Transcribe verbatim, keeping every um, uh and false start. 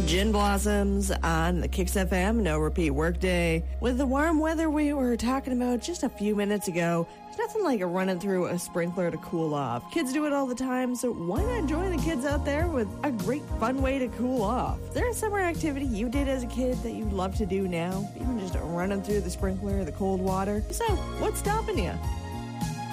Gin Blossoms on the Kicks F M No Repeat Workday. With the warm weather we were talking about just a few minutes ago, there's nothing like running through a sprinkler to cool off. Kids do it all the time, so why not join the kids out there with a great fun way to cool off? Is there a summer activity you did as a kid that you'd love to do now? Even just running through the sprinkler or the cold water? So, what's stopping you?